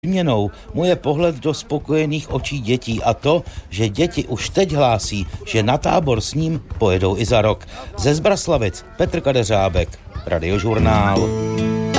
Změnou mu je pohled do spokojených očí dětí a to, že děti už teď hlásí, že na tábor s ním pojedou i za rok. Ze Zbraslavic Petr Kadeřábek, Radiožurnál.